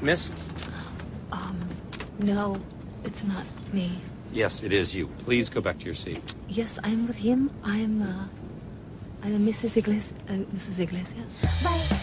Miss? No, it's not me. Yes, it is you. Please go back to your seat. Yes, I'm with him. I'm Mrs. Iglesias. Mrs. Iglesias. Bye.